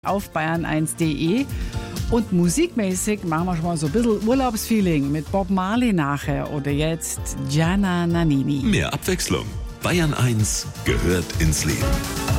auf bayern1.de. Und musikmäßig machen wir schon mal so ein bisschen Urlaubsfeeling mit Bob Marley nachher oder jetzt Gianna Nannini. Mehr Abwechslung. Bayern 1 gehört ins Leben.